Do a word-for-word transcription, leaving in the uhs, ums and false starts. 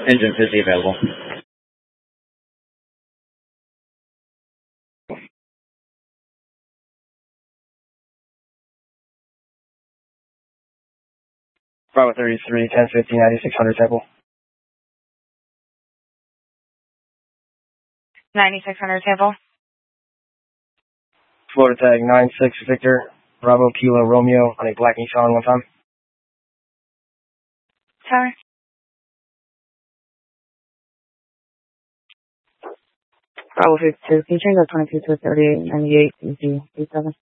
Engine fifty available. Bravo thirty-three, ten fifty, ninety-six hundred Temple. ninety-six hundred Temple. Florida tag nine six Victor, Bravo Kilo Romeo on a black Nissan one time. Sorry. Bravo fifty-two, can you change that twenty-two to a thirty-eight ninety-eight, E C, E seven?